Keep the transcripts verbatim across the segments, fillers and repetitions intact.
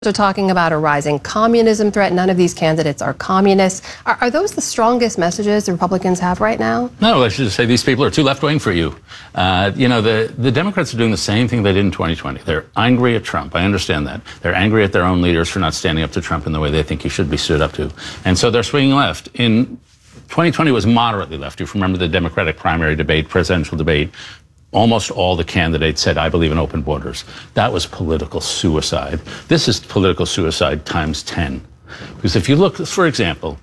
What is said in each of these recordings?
Are talking about a rising communism threat. None of these candidates are communists. Are, are those the strongest messages the Republicans have right now? No, I should just say these people are too left-wing for you. Uh, you know, the, the Democrats are doing the same thing they did in twenty twenty. They're angry at Trump. I understand that. They're angry at their own leaders for not standing up to Trump in the way they think he should be stood up to. And so they're swinging left. In twenty twenty was moderately left. You remember the Democratic primary debate, presidential debate. Almost all the candidates said, I believe in open borders. That was political suicide. This is political suicide times ten. Because if you look, for example,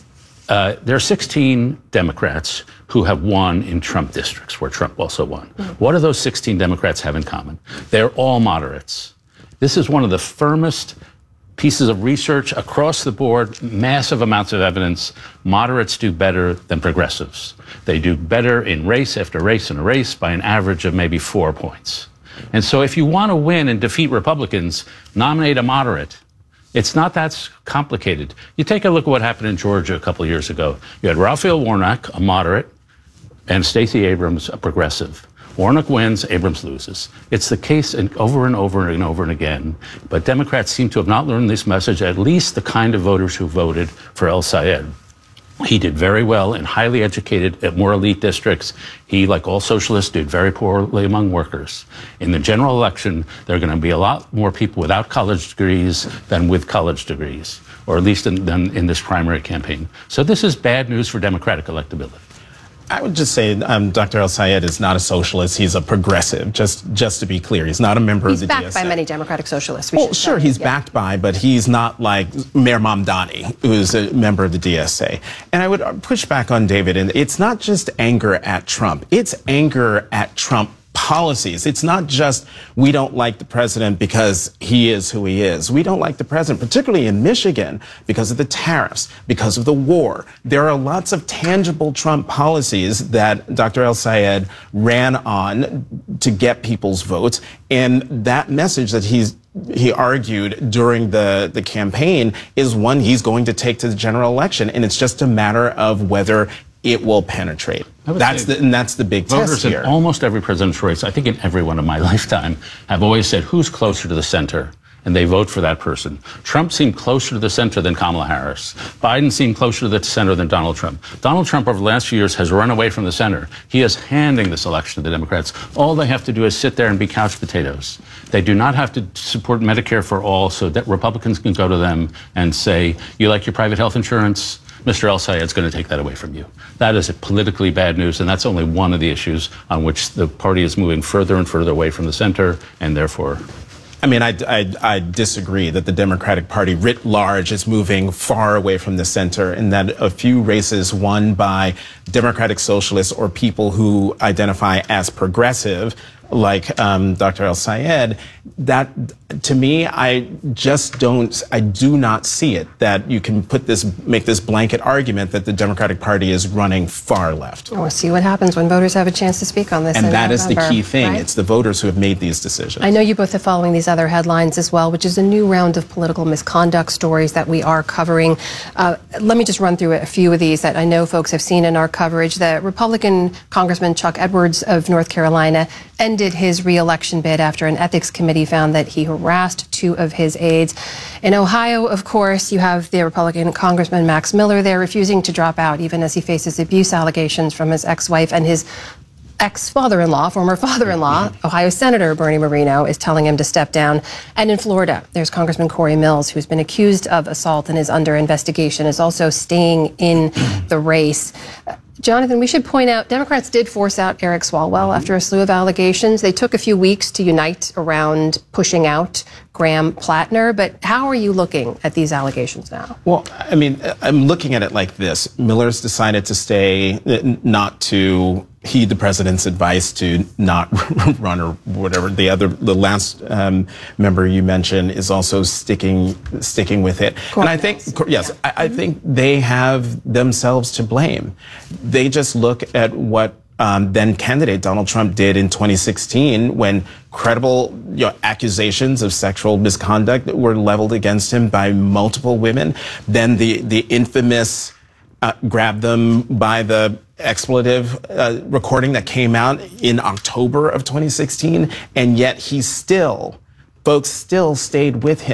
uh, there are sixteen Democrats who have won in Trump districts, where Trump also won. Mm-hmm. What do those sixteen Democrats have in common? They're all moderates. This is one of the firmest pieces of research across the board, massive amounts of evidence. Moderates do better than progressives. They do better in race after race and a race by an average of maybe four points. And so if you want to win and defeat Republicans, nominate a moderate. It's not that complicated. You take a look at what happened in Georgia a couple of years ago. You had Raphael Warnock, a moderate, and Stacey Abrams, a progressive. Warnock wins, Abrams loses. It's the case over and over and over and again. But Democrats seem to have not learned this message, at least the kind of voters who voted for El Sayed. He did very well in highly educated, more elite districts. He, like all socialists, did very poorly among workers. In the general election, there are going to be a lot more people without college degrees than with college degrees, or at least in, than in this primary campaign. So this is bad news for Democratic electability. I would just say um, Doctor El Sayed is not a socialist. He's a progressive, just just to be clear. He's not a member he's of the He's D S A. backed by many Democratic socialists. We well, sure, he's yeah. backed by, but he's not like Mayor Mamdani, who's a member of the D S A. And I would push back on David, and it's not just anger at Trump. It's anger at Trump policies. It's not just we don't like the president because he is who he is. We don't like the president, particularly in Michigan, because of the tariffs, because of the war. There are lots of tangible Trump policies that Doctor El Sayed ran on to get people's votes. And that message that he's he argued during the, the campaign is one he's going to take to the general election. And it's just a matter of whether it will penetrate. That's the, and that's the big test here. Voters in almost every presidential race, I think in every one of my lifetime, have always said, who's closer to the center? And they vote for that person. Trump seemed closer to the center than Kamala Harris. Biden seemed closer to the center than Donald Trump. Donald Trump over the last few years has run away from the center. He is handing this election to the Democrats. All they have to do is sit there and be couch potatoes. They do not have to support Medicare for all so that Republicans can go to them and say, you like your private health insurance? Mister El Sayed's going to take that away from you. That is politically bad news, and that's only one of the issues on which the party is moving further and further away from the center, and therefore... I mean, I, I, I disagree that the Democratic Party writ large is moving far away from the center, and that a few races won by Democratic socialists or people who identify as progressive, like um, Doctor El Sayed, that, to me, I just don't, I do not see it, that you can put this, make this blanket argument that the Democratic Party is running far left. We'll see what happens when voters have a chance to speak on this. And that is the key thing. Right? It's the voters who have made these decisions. I know you both are following these other headlines as well, which is a new round of political misconduct stories that we are covering. Uh, let me just run through a few of these that I know folks have seen in our coverage. The Republican Congressman Chuck Edwards of North Carolina ended his re-election bid after an ethics committee found that he harassed two of his aides. In Ohio, of course, you have the Republican Congressman Max Miller there refusing to drop out even as he faces abuse allegations from his ex-wife, and his ex-father-in-law, former father-in-law, Ohio Senator Bernie Moreno, is telling him to step down. And in Florida, there's Congressman Corey Mills, who's been accused of assault and is under investigation, is also staying in the race. Jonathan, we should point out, Democrats did force out Eric Swalwell after a slew of allegations. They took a few weeks to unite around pushing out Graham Plattner, but how are you looking at these allegations now? Well, I mean, I'm looking at it like this. Miller's decided to stay, not to heed the president's advice to not run or whatever. The other, the last um, member you mentioned is also sticking sticking with it. And I think, yes, I, I think they have themselves to blame. They just look at what Um, then candidate Donald Trump did in twenty sixteen when credible you know, accusations of sexual misconduct were leveled against him by multiple women. Then the, the infamous uh, grab them by the expletive uh, recording that came out in October of twenty sixteen. And yet he still, folks still stayed with him.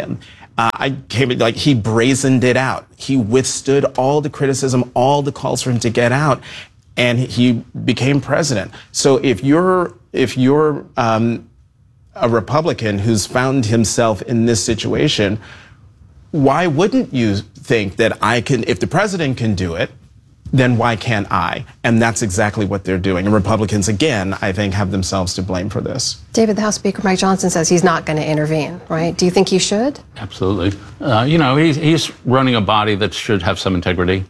Uh, I came like he brazened it out. He withstood all the criticism, all the calls for him to get out, and he became president. So if you're if you're um, a Republican who's found himself in this situation, why wouldn't you think that I can, if the president can do it, then why can't I? And that's exactly what they're doing. And Republicans, again, I think, have themselves to blame for this. David, the House Speaker Mike Johnson says he's not going to intervene, right? Do you think he should? Absolutely. Uh, you know, he's, he's running a body that should have some integrity.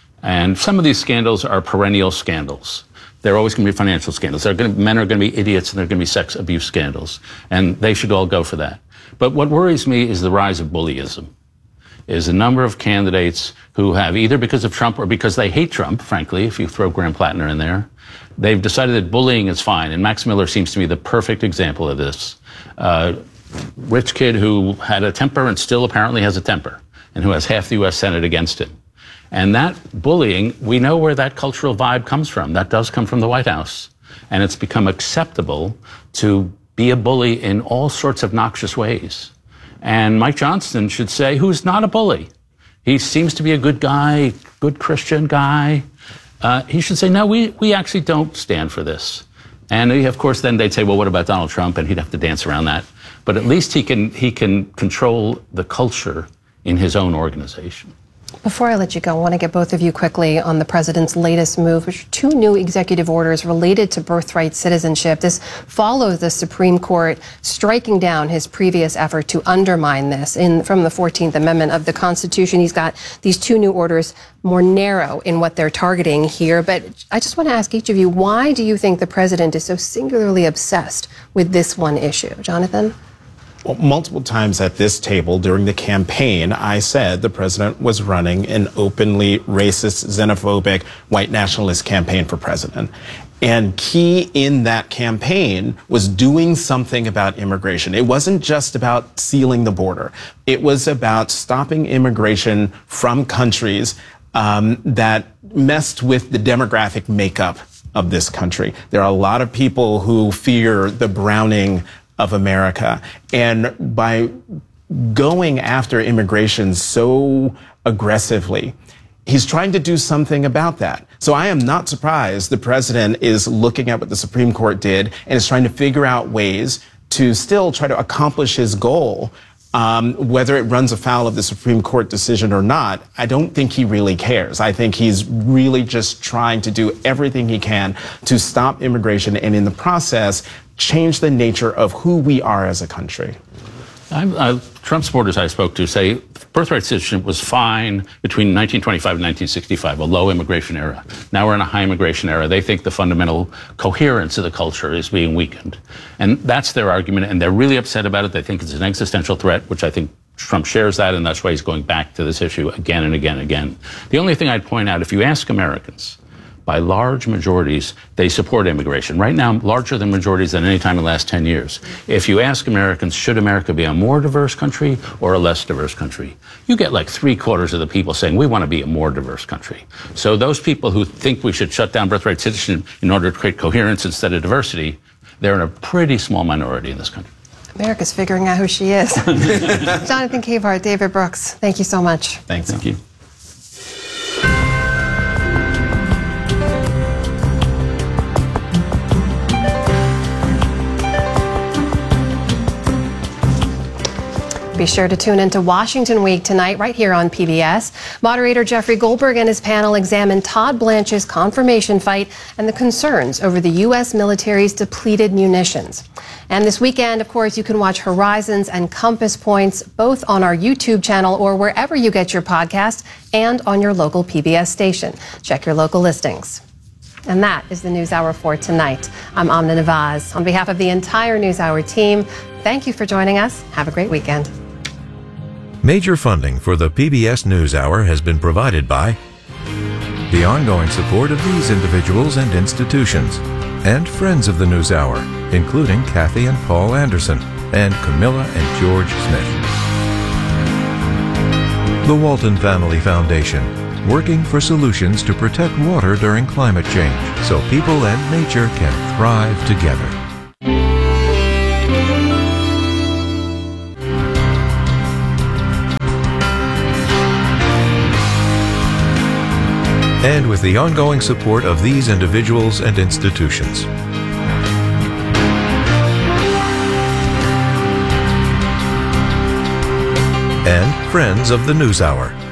And some of these scandals are perennial scandals. They're always going to be financial scandals. They're going to, men are going to be idiots, and they're going to be sex abuse scandals. And they should all go for that. But what worries me is the rise of bullyism. Is a number of candidates who have, either because of Trump or because they hate Trump, frankly, if you throw Graham Plattner in there, they've decided that bullying is fine. And Max Miller seems to me the perfect example of this. Uh, rich kid who had a temper and still apparently has a temper, and who has half the U S Senate against him. And that bullying, we know where that cultural vibe comes from. That does come from the White House. And it's become acceptable to be a bully in all sorts of noxious ways. And Mike Johnson should say, who's not a bully? He seems to be a good guy, good Christian guy. Uh, he should say, no, we, we actually don't stand for this. And he, of course, then they'd say, well, what about Donald Trump? And he'd have to dance around that. But at least he can, he can control the culture in his own organization. Before I let you go, I want to get both of you quickly on the president's latest move, which are two new executive orders related to birthright citizenship. This follows the Supreme Court striking down his previous effort to undermine this in from the fourteenth Amendment of the Constitution. He's got these two new orders more narrow in what they're targeting here. But I just want to ask each of you, why do you think the president is so singularly obsessed with this one issue? Jonathan? Well, multiple times at this table during the campaign, I said the president was running an openly racist, xenophobic, white nationalist campaign for president. And key in that campaign was doing something about immigration. It wasn't just about sealing the border. It was about stopping immigration from countries um, that messed with the demographic makeup of this country. There are a lot of people who fear the browning of America. And by going after immigration so aggressively, he's trying to do something about that. So I am not surprised the president is looking at what the Supreme Court did and is trying to figure out ways to still try to accomplish his goal. Um, whether it runs afoul of the Supreme Court decision or not, I don't think he really cares. I think he's really just trying to do everything he can to stop immigration and in the process change the nature of who we are as a country. I'm, uh, Trump supporters I spoke to say birthright citizenship was fine between nineteen twenty-five and nineteen sixty-five, a low immigration era. Now we're in a high immigration era. They think the fundamental coherence of the culture is being weakened. And that's their argument, and they're really upset about it. They think it's an existential threat, which I think Trump shares that, and that's why he's going back to this issue again and again and again. The only thing I'd point out, if you ask Americans, by large majorities, they support immigration. Right now, larger than majorities than any time in the last ten years. If you ask Americans, should America be a more diverse country or a less diverse country? You get like three quarters of the people saying we want to be a more diverse country. So those people who think we should shut down birthright citizenship in order to create coherence instead of diversity, they're in a pretty small minority in this country. America's figuring out who she is. Jonathan Capehart, David Brooks, thank you so much. Thanks. Thank you. Be sure to tune into Washington Week tonight right here on P B S. Moderator Jeffrey Goldberg and his panel examine Todd Blanche's confirmation fight and the concerns over the U S military's depleted munitions. And this weekend, of course, you can watch Horizons and Compass Points both on our YouTube channel or wherever you get your podcasts and on your local P B S station. Check your local listings. And that is the NewsHour for tonight. I'm Amna Nawaz. On behalf of the entire NewsHour team, thank you for joining us. Have a great weekend. Major funding for the P B S NewsHour has been provided by the ongoing support of these individuals and institutions and friends of the NewsHour, including Kathy and Paul Anderson and Camilla and George Smith. The Walton Family Foundation, working for solutions to protect water during climate change so people and nature can thrive together. and with the ongoing support of these individuals and institutions. And friends of the NewsHour.